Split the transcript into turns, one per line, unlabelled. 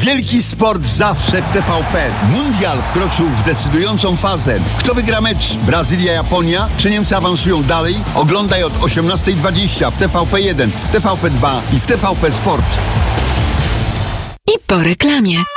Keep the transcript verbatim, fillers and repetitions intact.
Wielki sport zawsze w T V P. Mundial wkroczył w decydującą fazę. Kto wygra mecz? Brazylia-Japonia? Czy Niemcy awansują dalej? Oglądaj od osiemnastej dwadzieścia w T V P jeden, w T V P dwa i w T V P Sport.
I po reklamie.